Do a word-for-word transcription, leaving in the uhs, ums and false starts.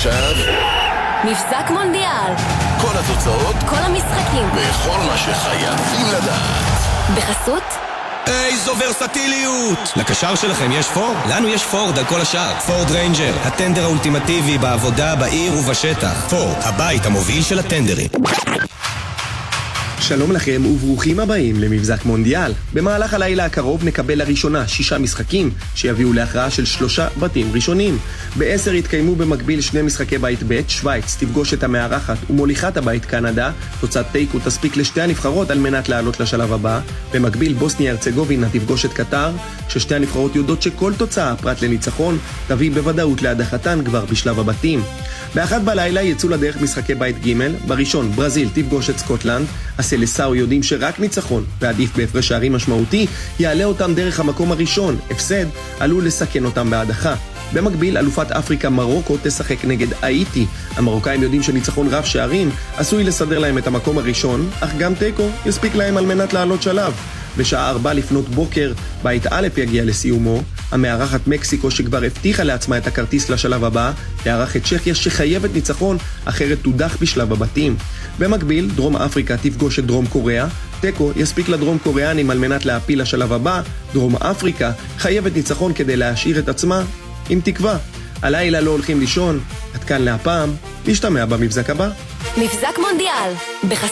ועכשיו מבזק מונדיאל. כל התוצאות, כל המשחקים וכל מה שחייבים לדעת בחסות איזו ורסטיליות! לקשר שלכם יש פורד? לנו יש פורד על כל השאר. פורד ריינג'ר, הטנדר האולטימטיבי בעבודה, בעיר ובשטח. פורד, הבית המוביל של הטנדרים. שלום לכם וברוכים הבאים למבזק מונדיאל. במהלך הלילה הקרוב נקבל לראשונה שישה משחקים שיביאו להכרעה של שלושה בתים ראשונים. בעשר יתקיימו במקביל שני משחקי בית ב', שוויץ תפגוש את המארחת ומוליכת הבית קנדה. תוצאת תיקו תספיק לשתי הנבחרות על מנת לעלות לשלב הבא. במקביל בוסניה הרצגובינה תפגוש את קטר, ששתי הנבחרות יודעות שכל תוצאה פרט לניצחון תביא בוודאות להדחתן כבר בשלב הבתים. באחת בלילה יצאו לדרך משחקי בית ג'. בראשון ברזיל תפגוש את סקוטלנד. הסלסאו יודעים שרק ניצחון ועדיף בהפרש שערים משמעותי יעלה אותם דרך המקום הראשון. הפסד עלול לסכן אותם בהדחה. במקביל אלופת אפריקה מרוקו תשחק נגד האיטי. המרוקאים יודעים שניצחון רב שערים עשוי לסדר להם את המקום הראשון, אך גם תיקו יספיק להם על מנת לעלות שלב. בשעה ארבע לפנות בוקר בית א' יגיע לסיומו. המארחת מקסיקו שכבר הבטיחה לעצמה את הכרטיס לשלב הבא תארח את צ'כיה שחייבת ניצחון אחרת תודח בשלב הבתים. במקביל דרום אפריקה תפגוש את דרום קוריאה. תיקו יספיק לדרום קוריאנים על מנת להפיל לשלב הבא. דרום אפריקה חייבת ניצחון כדי להשאיר את עצמה עם תקווה. הלילה לא הולכים לישון. עד כאן להפעם, נשתמע במבזק הבא. מבזק מונדיאל בחסות